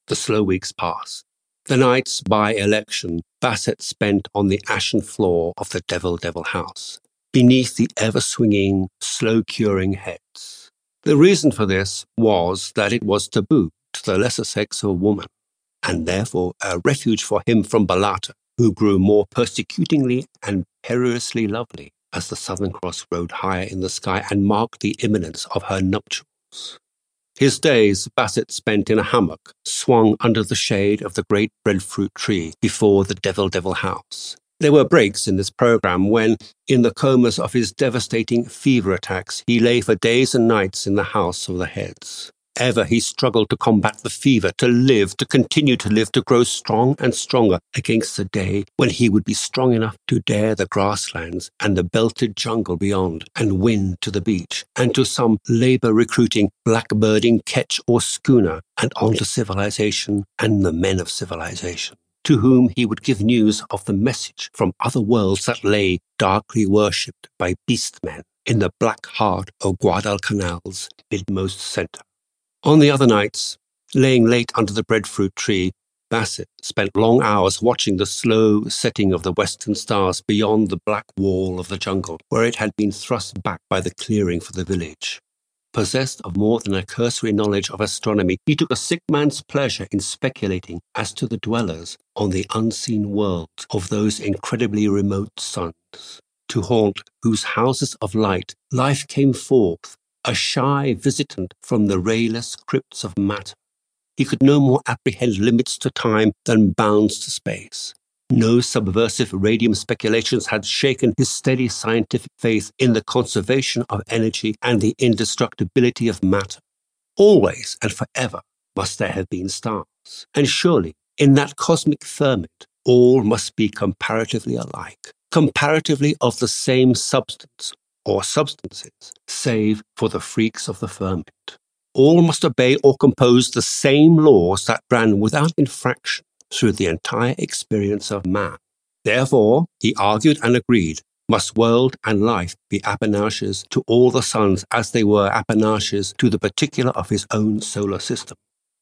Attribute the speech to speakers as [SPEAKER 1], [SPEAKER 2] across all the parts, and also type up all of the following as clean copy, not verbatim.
[SPEAKER 1] The slow weeks passed. The nights by election Bassett spent on the ashen floor of the Devil house, beneath the ever-swinging, slow-curing heads. The reason for this was that it was taboo to the lesser sex of a woman, and therefore a refuge for him from Balata, who grew more persecutingly and perilously lovely as the Southern Cross rode higher in the sky and marked the imminence of her nuptials. His days Bassett spent in a hammock, swung under the shade of the great breadfruit tree before the Devil house. There were breaks in this program when, in the comas of his devastating fever attacks, he lay for days and nights in the House of the Heads. Ever he struggled to combat the fever, to live, to continue to live, to grow strong and stronger against the day when he would be strong enough to dare the grasslands and the belted jungle beyond, and win to the beach, and to some labor-recruiting, blackbirding ketch or schooner, and on to civilization and the men of civilization, to whom he would give news of the message from other worlds that lay darkly worshipped by beast-men in the black heart of Guadalcanal's midmost centre. On the other nights, laying late under the breadfruit tree, Bassett spent long hours watching the slow setting of the western stars beyond the black wall of the jungle, where it had been thrust back by the clearing for the village. Possessed of more than a cursory knowledge of astronomy, he took a sick man's pleasure in speculating as to the dwellers on the unseen worlds of those incredibly remote suns, to haunt whose houses of light life came forth, a shy visitant from the rayless crypts of matter. He could no more apprehend limits to time than bounds to space. No subversive radium speculations had shaken his steady scientific faith in the conservation of energy and the indestructibility of matter. Always and forever must there have been stars, and surely in that cosmic firmament all must be comparatively alike, comparatively of the same substance, or substances, save for the freaks of the firmament. All must obey or compose the same laws that ran without infraction through the entire experience of man. Therefore, he argued and agreed, must world and life be apanages to all the suns as they were apanages to the particular of his own solar system.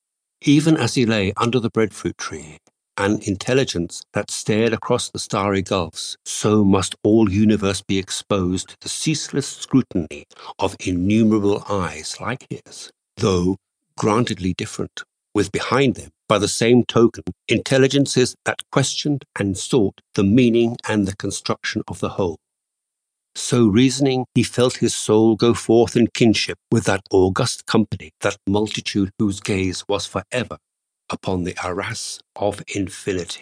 [SPEAKER 1] Even as he lay under the breadfruit tree, an intelligence that stared across the starry gulfs, so must all universe be exposed to the ceaseless scrutiny of innumerable eyes like his, though grantedly different, with behind them, by the same token, intelligences that questioned and sought the meaning and the construction of the whole. So reasoning, he felt his soul go forth in kinship with that august company, that multitude whose gaze was forever upon the arras of infinity.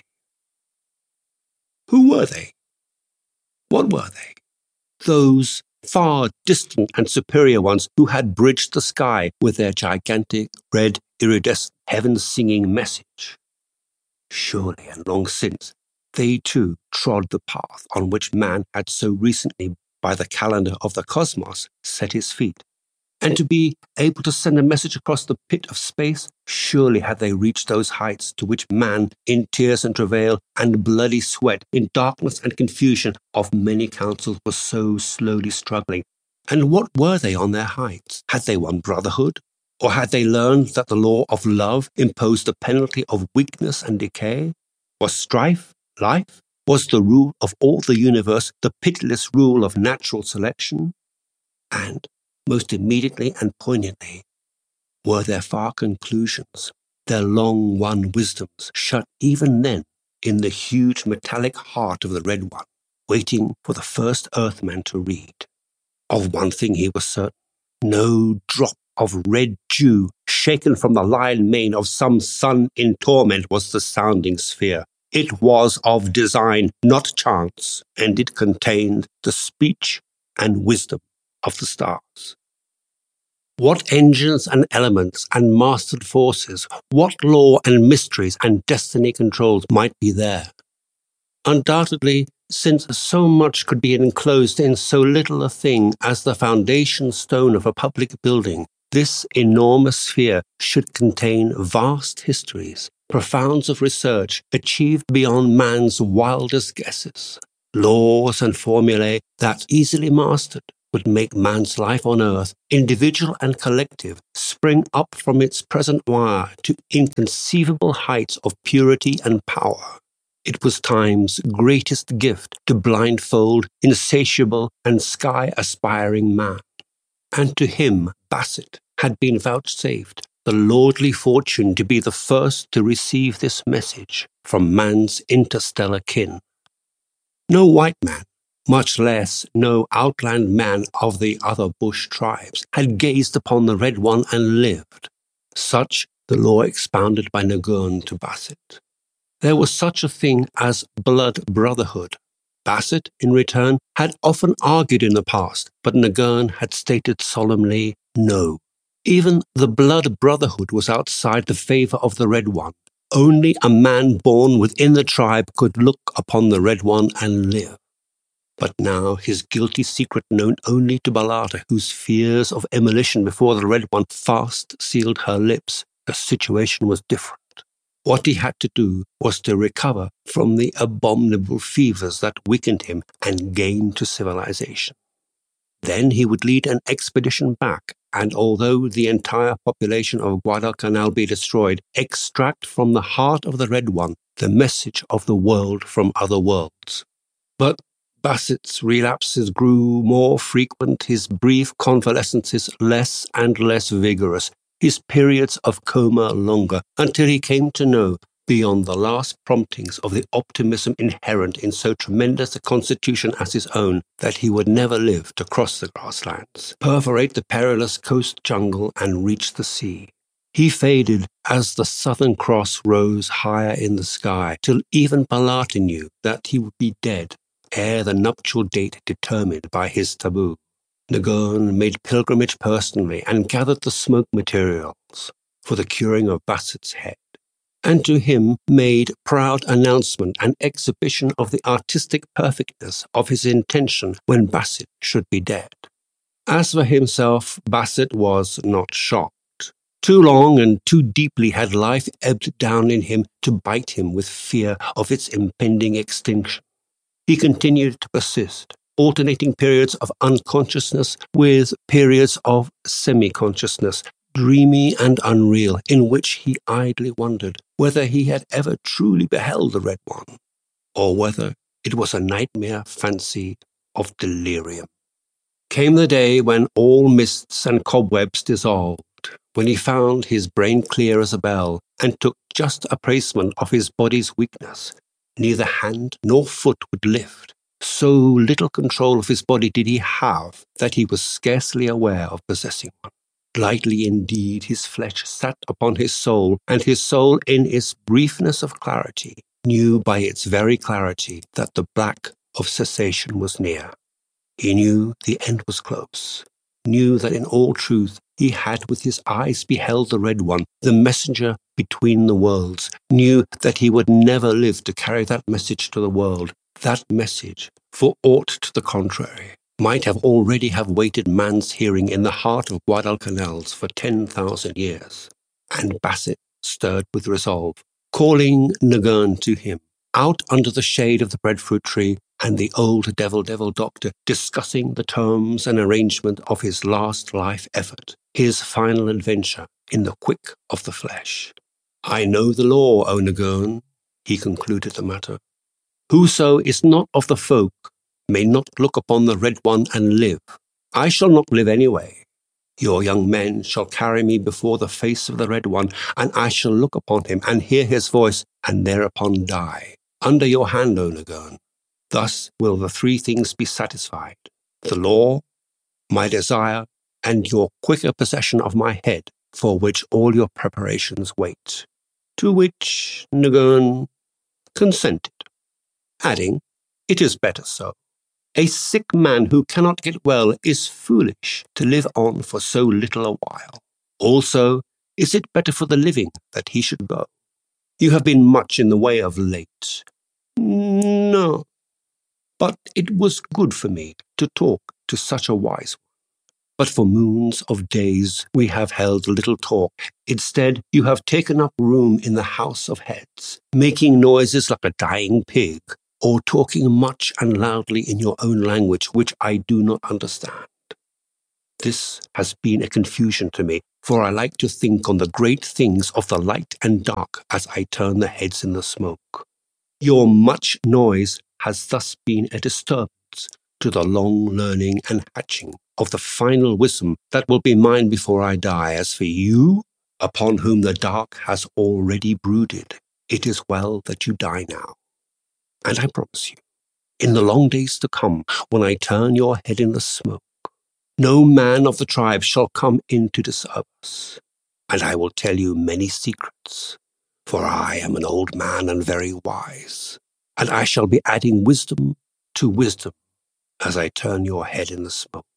[SPEAKER 1] Who were they? What were they? Those far distant and superior ones who had bridged the sky with their gigantic, red, iridescent, heaven-singing message. Surely, and long since, they too trod the path on which man had so recently, by the calendar of the cosmos, set his feet. And to be able to send a message across the pit of space, surely had they reached those heights to which man, in tears and travail and bloody sweat, in darkness and confusion of many counsels, was so slowly struggling. And what were they on their heights? Had they won brotherhood? Or had they learned that the law of love imposed the penalty of weakness and decay? Was strife life? Was the rule of all the universe the pitiless rule of natural selection? And most immediately and poignantly, were their far conclusions, their long-won wisdoms, shut even then in the huge metallic heart of the Red One, waiting for the first Earthman to read. Of one thing he was certain: no drop of red dew shaken from the lion mane of some sun in torment was the sounding sphere. It was of design, not chance, and it contained the speech and wisdom of the stars. What engines and elements and mastered forces, what law and mysteries and destiny controls might be there? Undoubtedly, since so much could be enclosed in so little a thing as the foundation stone of a public building, this enormous sphere should contain vast histories, profounds of research achieved beyond man's wildest guesses, laws and formulae that, easily mastered, would make man's life on earth, individual and collective, spring up from its present wire to inconceivable heights of purity and power. It was time's greatest gift to blindfold insatiable and sky-aspiring man. And to him, Bassett, had been vouchsafed the lordly fortune to be the first to receive this message from man's interstellar kin. No white man, much less no outland man of the other bush tribes, had gazed upon the Red One and lived. Such the law expounded by Nagurn to Bassett. There was such a thing as blood brotherhood. Bassett, in return, had often argued in the past, but Nagurn had stated solemnly, no. Even the blood brotherhood was outside the favor of the Red One. Only a man born within the tribe could look upon the Red One and live. But now his guilty secret known only to Balata, whose fears of immolation before the Red One fast sealed her lips, the situation was different. What he had to do was to recover from the abominable fevers that weakened him and gain to civilization. Then he would lead an expedition back, and although the entire population of Guadalcanal be destroyed, extract from the heart of the Red One the message of the world from other worlds. But Bassett's relapses grew more frequent, his brief convalescences less and less vigorous, his periods of coma longer, until he came to know, beyond the last promptings of the optimism inherent in so tremendous a constitution as his own, that he would never live to cross the grasslands, perforate the perilous coast jungle, and reach the sea. He faded as the Southern Cross rose higher in the sky, till even Balata knew that he would be dead ere the nuptial date determined by his taboo. Nagurn made pilgrimage personally and gathered the smoke materials for the curing of Bassett's head, and to him made proud announcement and exhibition of the artistic perfectness of his intention when Bassett should be dead. As for himself, Bassett was not shocked. Too long and too deeply had life ebbed down in him to bite him with fear of its impending extinction. He continued to persist, alternating periods of unconsciousness with periods of semi-consciousness, dreamy and unreal, in which he idly wondered whether he had ever truly beheld the Red One, or whether it was a nightmare fancy of delirium. Came the day when all mists and cobwebs dissolved, when he found his brain clear as a bell, and took just appraisement of his body's weakness. Neither hand nor foot would lift. So little control of his body did he have that he was scarcely aware of possessing one. Lightly indeed his flesh sat upon his soul, and his soul, in its briefness of clarity, knew by its very clarity that the black of cessation was near. He knew the end was close, knew that in all truth he had with his eyes beheld the Red One, the messenger between the worlds, knew that he would never live to carry that message to the world. That message, for aught to the contrary, might have already have waited man's hearing in the heart of Guadalcanal for 10,000 years. And Bassett stirred with resolve, calling Nagurn to him, out under the shade of the breadfruit tree, and the old devil doctor discussing the terms and arrangement of his last life effort, his final adventure in the quick of the flesh. I know the law, O Nagurn, he concluded the matter. Whoso is not of the folk may not look upon the Red One and live. I shall not live anyway. Your young men shall carry me before the face of the Red One, and I shall look upon him and hear his voice, and thereupon die. Under your hand, O Nagurn. Thus will the three things be satisfied: the law, my desire, and your quicker possession of my head, for which all your preparations wait. To which Nagurn consented, adding, it is better so. A sick man who cannot get well is foolish to live on for so little a while. Also, is it better for the living that he should go? You have been much in the way of late. No, but it was good for me to talk to such a wise one. But for moons of days we have held little talk. Instead, you have taken up room in the house of heads, making noises like a dying pig, or talking much and loudly in your own language, which I do not understand. This has been a confusion to me, for I like to think on the great things of the light and dark as I turn the heads in the smoke. Your much noise has thus been a disturbance to the long learning and hatching of the final wisdom that will be mine before I die. As for you, upon whom the dark has already brooded, it is well that you die now. And I promise you, in the long days to come, when I turn your head in the smoke, no man of the tribe shall come in to disturb us, and I will tell you many secrets, for I am an old man and very wise, and I shall be adding wisdom to wisdom as I turn your head in the smoke.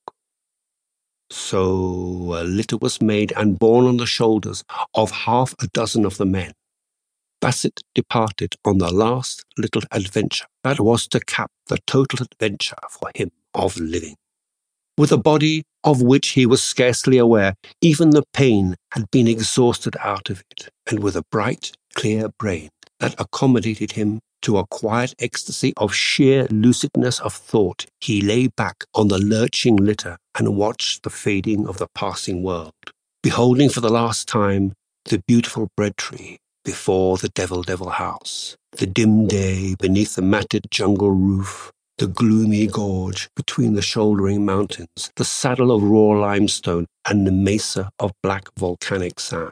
[SPEAKER 1] So a litter was made and borne on the shoulders of 6 of the men. Basset departed on the last little adventure that was to cap the total adventure for him of living. With a body of which he was scarcely aware, even the pain had been exhausted out of it, and with a bright, clear brain that accommodated him to a quiet ecstasy of sheer lucidness of thought, he lay back on the lurching litter and watched the fading of the passing world, beholding for the last time the beautiful bread tree before the Devil House, the dim day beneath the matted jungle roof, the gloomy gorge between the shouldering mountains, the saddle of raw limestone, and the mesa of black volcanic sand.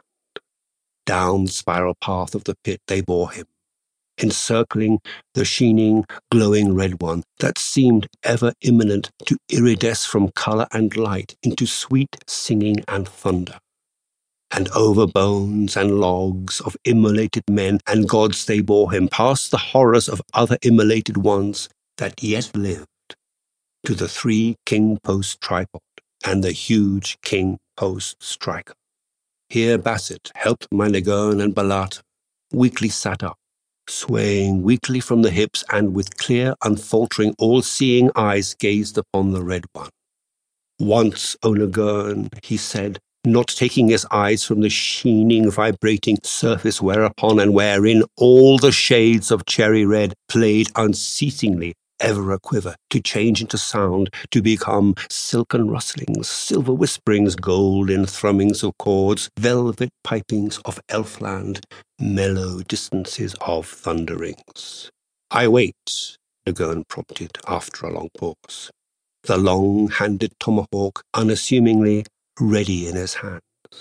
[SPEAKER 1] Down the spiral path of the pit they bore him, encircling the sheening, glowing red one that seemed ever imminent to iridesce from colour and light into sweet singing and thunder. And over bones and logs of immolated men and gods they bore him, past the horrors of other immolated ones that yet lived, to the 3 king-post tripod and the huge king-post striker. Here Basset helped Mynegern and Balatha, weakly sat up, swaying weakly from the hips, and with clear, unfaltering, all-seeing eyes gazed upon the red one. Once, Onegern, he said, not taking his eyes from the sheening, vibrating surface whereupon and wherein all the shades of cherry red played unceasingly, ever a quiver, to change into sound, to become silken rustlings, silver whisperings, golden thrummings of chords, velvet pipings of elfland, mellow distances of thunderings. I wait, Nagern prompted after a long pause, the long-handed tomahawk unassumingly ready in his hands.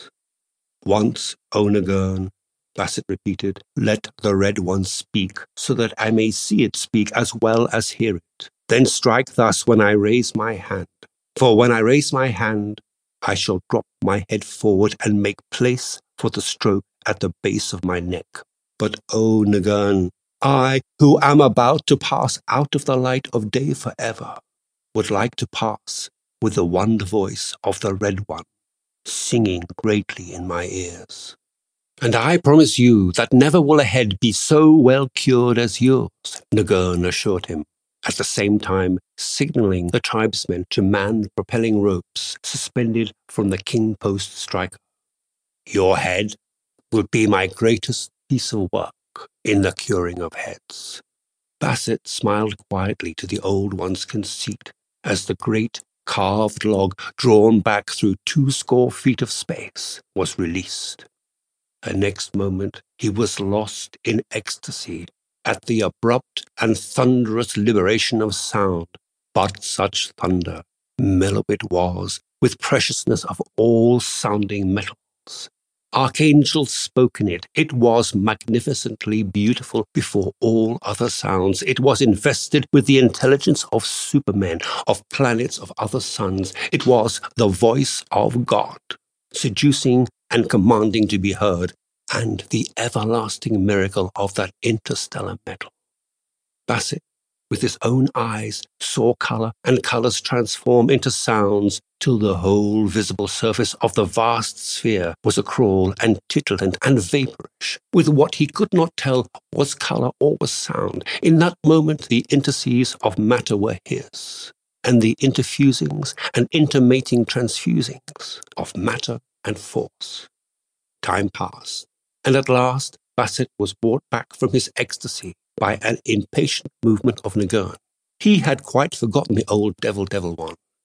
[SPEAKER 1] Once, Onegern, Basset repeated, let the red one speak, so that I may see it speak as well as hear it. Then strike thus when I raise my hand. For when I raise my hand, I shall drop my head forward and make place for the stroke at the base of my neck. But, O Nagern, I, who am about to pass out of the light of day forever, would like to pass with the wonder voice of the red one, singing greatly in my ears. And I promise you that never will a head be so well cured as yours, Nagern assured him, at the same time signaling the tribesmen to man the propelling ropes suspended from the king-post striker. Your head will be my greatest piece of work in the curing of heads. Basset smiled quietly to the old one's conceit as the great carved log, drawn back through 20 feet of space, was released. The next moment he was lost in ecstasy at the abrupt and thunderous liberation of sound. But such thunder, mellow it was, with preciousness of all sounding metals. Archangels spoke in it. It was magnificently beautiful before all other sounds. It was invested with the intelligence of supermen, of planets, of other suns. It was the voice of God, seducing and commanding to be heard, and the everlasting miracle of that interstellar metal. Basset, with his own eyes, saw colour, and colours transform into sounds, till the whole visible surface of the vast sphere was acrawl and titillating and vapourish, with what he could not tell was colour or was sound. In that moment the interstices of matter were his, and the interfusings and intermating transfusings of matter and force. Time passed, and at last Basset was brought back from his ecstasy by an impatient movement of Nagern. He had quite forgotten the old devil one,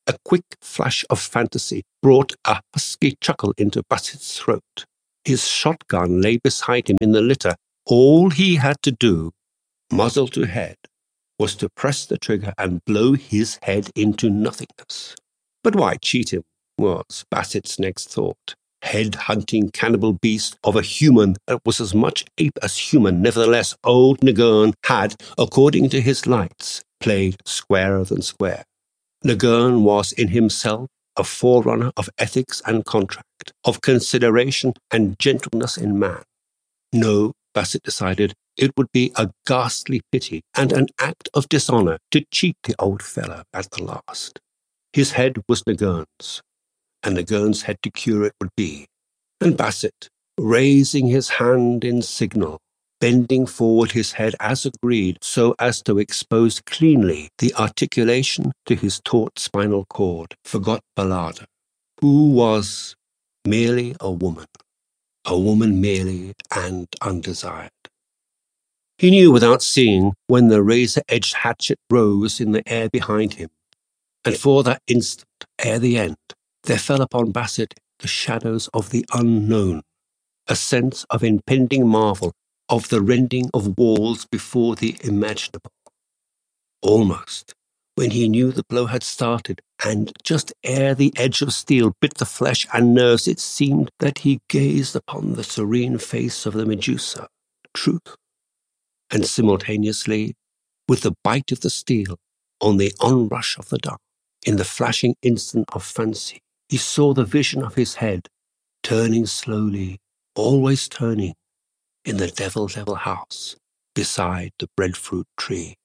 [SPEAKER 1] A quick flash of fantasy brought a husky chuckle into Bassett's throat. His shotgun lay beside him in the litter. All he had to do, muzzle to head, was to press the trigger and blow his head into nothingness. But why cheat him, was Bassett's next thought. Head-hunting cannibal beast of a human that was as much ape as human, nevertheless, old Nagurn had, according to his lights, played squarer than square. Nagurn was in himself a forerunner of ethics and contract, of consideration and gentleness in man. No, Bassett decided, it would be a ghastly pity and an act of dishonor to cheat the old fellow at the last. His head was Nagurn's, and Nagurn's head to cure it would be. And Bassett, raising his hand in signal, bending forward his head as agreed so as to expose cleanly the articulation to his taut spinal cord, forgot Ballada, who was merely a woman merely and undesired. He knew without seeing when the razor-edged hatchet rose in the air behind him, and for that instant, ere the end, there fell upon Bassett the shadows of the unknown, a sense of impending marvel, of the rending of walls before the imaginable. Almost, when he knew the blow had started, and just ere the edge of steel bit the flesh and nerves, it seemed that he gazed upon the serene face of the Medusa, Truth, and simultaneously, with the bite of the steel, on the onrush of the dark, in the flashing instant of fancy, he saw the vision of his head, turning slowly, always turning, in the devil house, beside the breadfruit tree.